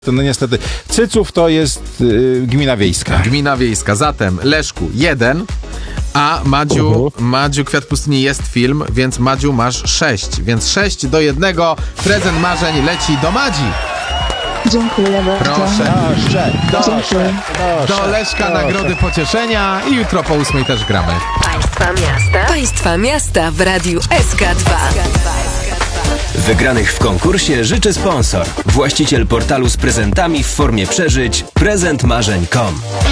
No niestety, Cyców to jest gmina wiejska. Gmina wiejska. Zatem Leszku 1, a Madziu Kwiat Pustyni jest film, więc Madziu masz 6. Więc 6-1. Prezent marzeń leci do Madzi. Dziękuję bardzo. Proszę. Dziękuję. Do Leszka nagrody pocieszenia i jutro po 8 też gramy. Państwa miasta w Radiu SK2. Wygranych w konkursie życzy sponsor. Właściciel portalu z prezentami w formie przeżyć prezentmarzeń.com.